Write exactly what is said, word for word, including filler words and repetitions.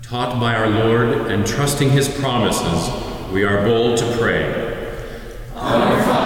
Taught by our Lord and trusting his promises, we are bold to pray. Our Father,